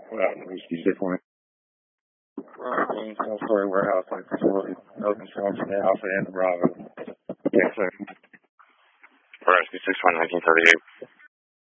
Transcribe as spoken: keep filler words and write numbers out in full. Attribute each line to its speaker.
Speaker 1: Well, whiskey six one. King Story Warehouse and facility. Open storm from the Alpha and the Bravo. Yes, sir.
Speaker 2: Rescue six one, nineteen thirty-eight.